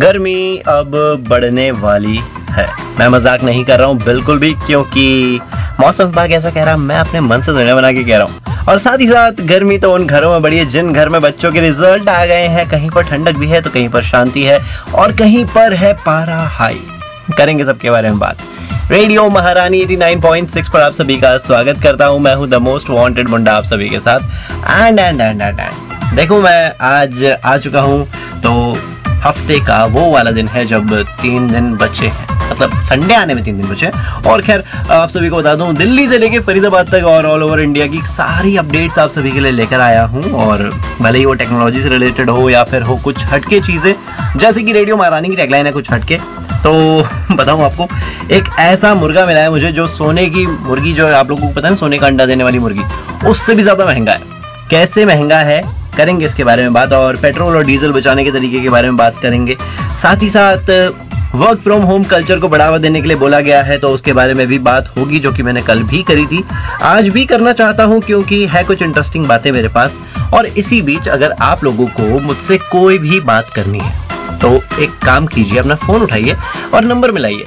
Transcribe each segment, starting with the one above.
गर्मी अब बढ़ने वाली है। मैं मजाक नहीं कर रहा हूँ बिल्कुल भी, क्योंकि मौसम विभाग ऐसा कह रहा है, मैं अपने मन से दुनिया बना के कह रहा हूँ। और साथ ही साथ गर्मी तो उन घरों में बढ़ी है जिन घर में बच्चों के रिजल्ट आ गए हैं। कहीं पर ठंडक भी है तो कहीं पर शांति है और कहीं पर है पारा हाई। करेंगे सबके बारे में बात। रेडियो महारानी 89.6 पर आप सभी का स्वागत करता हूँ। मैं हूँ द मोस्ट वांटेड मुंडा आप सभी के साथ। एंड देखो, मैं आज आ चुका हूँ तो हफ्ते का वो वाला दिन है जब 3 दिन बचे हैं, मतलब संडे आने में 3 दिन बचे हैं। और खैर आप सभी को बता दूं, दिल्ली से लेके फरीदाबाद तक और ऑल ओवर इंडिया की सारी अपडेट्स आप सभी के लिए लेकर आया हूं। और भले ही वो टेक्नोलॉजी से रिलेटेड हो या फिर हो कुछ हटके चीज़ें, जैसे कि रेडियो महारानी की टैगलाइन है कुछ हटके। तो बताऊं आपको, एक ऐसा मुर्गा मिला है मुझे जो सोने की मुर्गी, जो आप लोगों को पता है सोने का अंडा देने वाली मुर्गी, उससे भी ज़्यादा महंगा है। कैसे महंगा है करेंगे इसके बारे में बात, और पेट्रोल और डीजल बचाने के तरीके के बारे में बात करेंगे। साथ ही साथ वर्क फ्रॉम होम कल्चर को बढ़ावा देने के लिए बोला गया है तो उसके बारे में भी बात होगी, जो कि मैंने कल भी करी थी, आज भी करना चाहता हूं क्योंकि है कुछ इंटरेस्टिंग बातें मेरे पास। और इसी बीच अगर आप लोगों को मुझसे कोई भी बात करनी है तो एक काम कीजिए, अपना फोन उठाइए और नंबर मिलाइए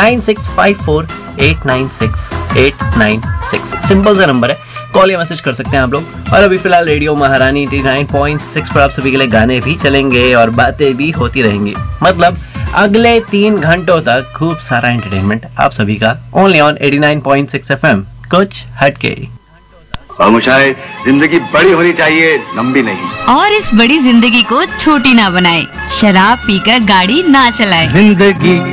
9654896896। सिंपल सा नंबर है, कॉल या मैसेज कर सकते हैं आप लोग। और अभी फिलहाल रेडियो महारानी 89.6 पर आप सभी के लिए गाने भी चलेंगे और बातें भी होती रहेंगी। मतलब अगले 3 घंटों तक खूब सारा एंटरटेनमेंट आप सभी का, ओनली ऑन 89.6 FM, कुछ हटके। खामोशाई, जिंदगी बड़ी होनी चाहिए, लंबी नहीं। और इस बड़ी जिंदगी को छोटी ना बनाए, शराब पीकर गाड़ी ना चलाए। जिंदगी